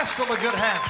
still a good hand.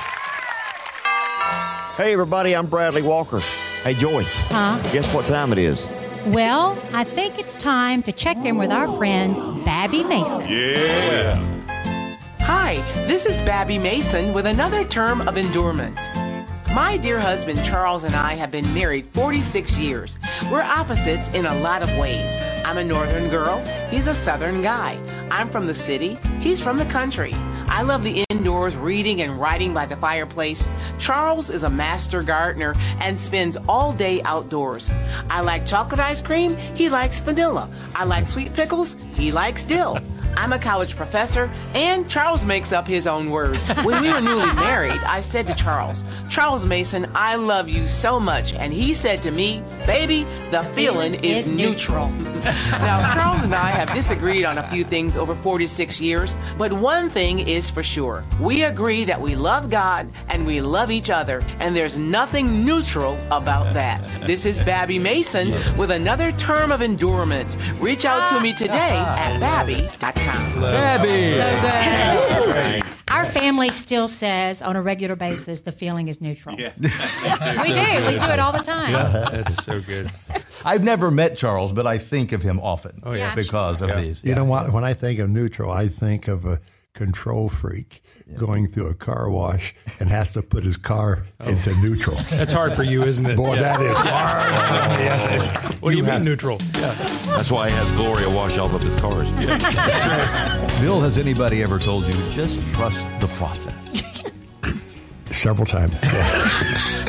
Hey, everybody, I'm Bradley Walker. Hey, Joyce. Huh? Guess what time it is? Well, I think it's time to check in with our friend, Babby Mason. Yeah. Hi, this is Babby Mason with another term of endurement. My dear husband Charles and I have been married 46 years. We're opposites in a lot of ways. I'm a northern girl. He's a southern guy. I'm from the city. He's from the country. I love the indoors, reading and writing by the fireplace. Charles is a master gardener and spends all day outdoors. I like chocolate ice cream. He likes vanilla. I like sweet pickles. He likes dill. I'm a college professor, and Charles makes up his own words. When we were newly married, I said to Charles, Charles Mason, I love you so much. And he said to me, baby, the feeling is neutral. Now, Charles and I have disagreed on a few things over 46 years, but one thing is for sure. We agree that we love God and we love each other, and there's nothing neutral about that. This is Babby Mason with another term of endurement. Reach out to me today at babby.com. Babby! So good. Our family still says on a regular basis the feeling is neutral. Yeah. We do. We do it all the time. Yeah, that's so good. I've never met Charles, but I think of him often yeah. because of these. You know what? When I think of neutral, I think of a control freak going through a car wash and has to put his car into neutral. That's hard for you, isn't it? Boy, that is hard. Yes, What do you mean neutral? Yeah. That's why he has Gloria wash all of his cars. Bill, has anybody ever told you just trust the process? Several times. Yeah.